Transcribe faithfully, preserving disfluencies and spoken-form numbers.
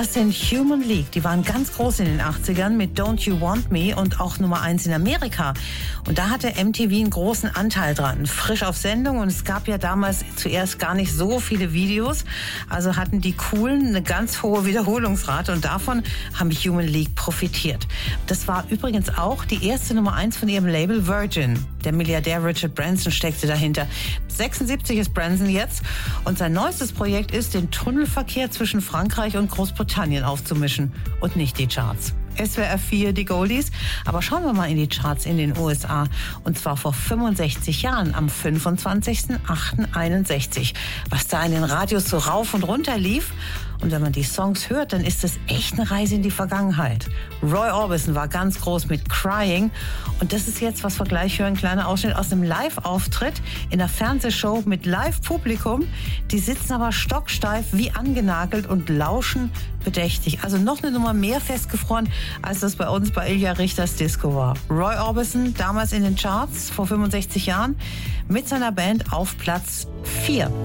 Das sind Human League. Die waren ganz groß in den achtzigern mit Don't You Want Me und auch Nummer eins in Amerika. Und da hatte M T V einen großen Anteil dran. Frisch auf Sendung, und es gab ja damals zuerst gar nicht so viele Videos. Also hatten die Coolen eine ganz hohe Wiederholungsrate, und davon haben Human League profitiert. Das war übrigens auch die erste Nummer eins von ihrem Label Virgin. Der Milliardär Richard Branson steckte dahinter. sechsundsiebzig ist Branson jetzt, und sein neuestes Projekt ist, den Tunnelverkehr zwischen Frankreich und Großbritannien aufzumischen und nicht die Charts. S W R vier, die Goldies. Aber schauen wir mal in die Charts in den U S A. Und zwar vor fünfundsechzig Jahren, am fünfundzwanzigsten achten einundsechzig. Was da in den Radios so rauf und runter lief. Und wenn man die Songs hört, dann ist es echt eine Reise in die Vergangenheit. Roy Orbison war ganz groß mit Crying. Und das ist jetzt, was wir gleich hören, ein kleiner Ausschnitt aus einem Live-Auftritt in einer Fernsehshow mit Live-Publikum. Die sitzen aber stocksteif wie angenagelt und lauschen bedächtig. Also noch eine Nummer mehr festgefroren, als das bei uns bei Ilja Richters Disco war. Roy Orbison, damals in den Charts vor fünfundsechzig Jahren, mit seiner Band auf Platz vier.